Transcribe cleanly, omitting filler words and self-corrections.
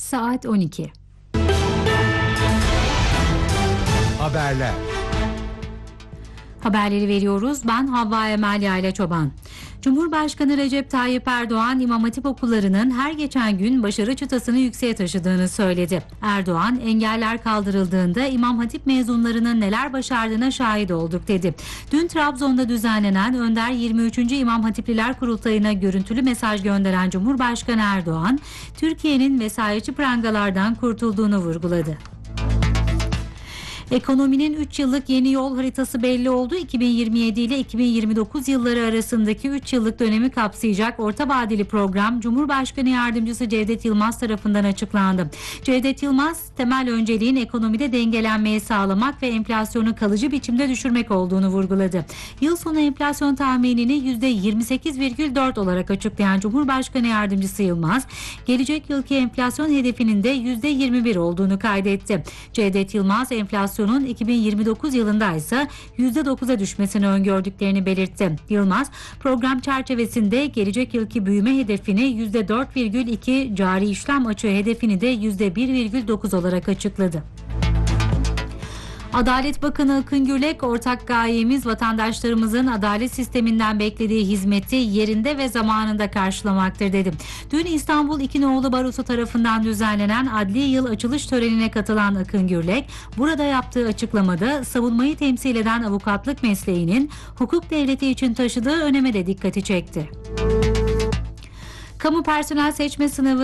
saat 12. Haberler. Haberleri veriyoruz. Ben Havva Emel Yayla Çoban. Cumhurbaşkanı Recep Tayyip Erdoğan, İmam Hatip okullarının her geçen gün başarı çıtasını yükseğe taşıdığını söyledi. Erdoğan, engeller kaldırıldığında İmam Hatip mezunlarının neler başardığına şahit olduk dedi. Dün Trabzon'da düzenlenen Önder 23. İmam Hatipliler Kurultayı'na görüntülü mesaj gönderen Cumhurbaşkanı Erdoğan, Türkiye'nin vesayetçi prangalardan kurtulduğunu vurguladı. Ekonominin 3 yıllık yeni yol haritası belli oldu. 2027 ile 2029 yılları arasındaki 3 yıllık dönemi kapsayacak orta vadeli program Cumhurbaşkanı Yardımcısı Cevdet Yılmaz tarafından açıklandı. Cevdet Yılmaz, temel önceliğin ekonomide dengelenmeyi sağlamak ve enflasyonu kalıcı biçimde düşürmek olduğunu vurguladı. Yıl sonu enflasyon tahminini %28,4 olarak açıklayan Cumhurbaşkanı Yardımcısı Yılmaz, gelecek yılki enflasyon hedefinin de %21 olduğunu kaydetti. Cevdet Yılmaz, enflasyonun 2029 yılında ise %9'a düşmesini öngördüklerini belirtti. Yılmaz, program çerçevesinde gelecek yılki büyüme hedefini %4,2, cari işlem açığı hedefini de %1,9 olarak açıkladı. Adalet Bakanı Akın Gürlek, ortak gayemiz vatandaşlarımızın adalet sisteminden beklediği hizmeti yerinde ve zamanında karşılamaktır dedi. Dün İstanbul İkinoğlu Barosu tarafından düzenlenen adli yıl açılış törenine katılan Akın Gürlek, burada yaptığı açıklamada savunmayı temsil eden avukatlık mesleğinin hukuk devleti için taşıdığı öneme de dikkati çekti. Kamu personel seçme sınavı